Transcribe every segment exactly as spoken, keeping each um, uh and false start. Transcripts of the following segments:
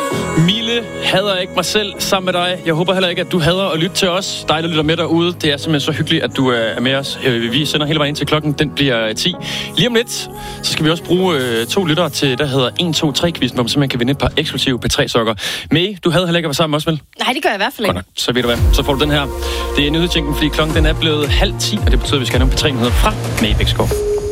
Mille hader ikke mig selv sammen med dig. Jeg håber heller ikke, at du hader at lytte til os. Dig, der lytter med derude. Det er simpelthen så hyggeligt, at du er med os. Vi sender hele vejen til klokken. Den bliver ti. Lige om lidt, så skal vi også bruge øh, to lyttere til, der hedder en to tre quizzen, hvor man simpelthen kan vinde et par eksklusive P tre sokker. May, du havde heller ikke at være sammen med os, vel? Nej, det gør jeg i hvert fald ikke. Så ved du hvad, så får du den her. Det er nyhedsjinken, fordi klokken den er blevet halv ti, og det betyder, at vi skal have nogle P tre nyheder fra May Bækskov.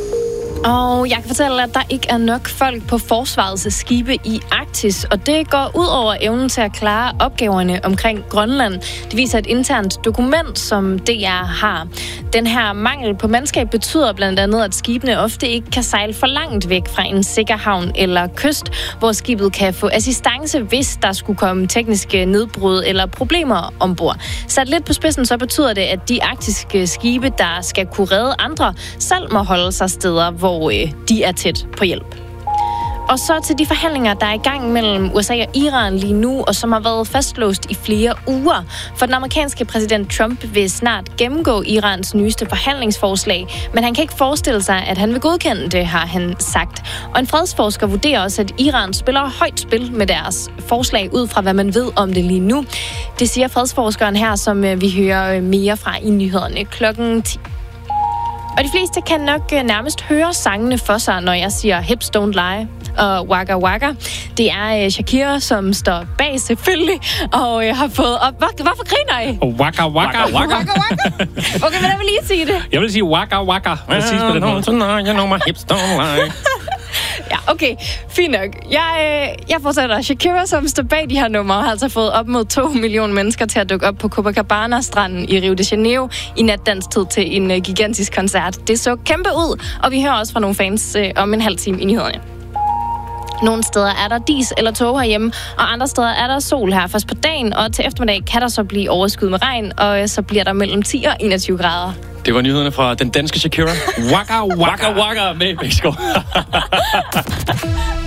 Og jeg kan fortælle, at der ikke er nok folk på forsvarets skibe i Arktis, og det går ud over evnen til at klare opgaverne omkring Grønland. Det viser et internt dokument, som D R har. Den her mangel på mandskab betyder blandt andet, at skibene ofte ikke kan sejle for langt væk fra en sikker havn eller kyst, hvor skibet kan få assistance, hvis der skulle komme tekniske nedbrud eller problemer ombord. Sat lidt på spidsen, så betyder det, at de arktiske skibe, der skal kunne redde andre, selv må holde sig steder, hvor de er tæt på hjælp. Og så til de forhandlinger, der er i gang mellem U S A og Iran lige nu, og som har været fastlåst i flere uger. For den amerikanske præsident Trump vil snart gennemgå Irans nyeste forhandlingsforslag, men han kan ikke forestille sig, at han vil godkende det, har han sagt. Og en fredsforsker vurderer også, at Iran spiller højt spil med deres forslag, ud fra hvad man ved om det lige nu. Det siger fredsforskeren her, som vi hører mere fra i nyhederne klokken ti. Og de fleste kan nok nærmest høre sangene for sig, når jeg siger Hips Don't Lie og Waka Waka. Det er Shakira, som står bag selvfølgelig, og har fået op... Hvorfor griner I? Waka Waka. Waka Waka. Okay, men jeg vil lige sige det. Jeg vil sige Waka Waka. Præcis på den måde. Jeg know my hips don't lie. Ja, okay. Fint nok. Jeg, øh, jeg fortsætter. Shakira, som står bag de her numre, har altså fået op mod to millioner mennesker til at dukke op på Copacabana-stranden i Rio de Janeiro i natdanstid til en øh, gigantisk koncert. Det så kæmpe ud, og vi hører også fra nogle fans øh, om en halv time i nyhederne. Nogle steder er der dis eller tåge herhjemme, og andre steder er der sol her først på dagen, og til eftermiddag kan der så blive overskyet med regn, og så bliver der mellem ti og enogtyve grader. Det var nyhederne fra den danske Shakira. Waka Waka Waka Waka med Bækskov.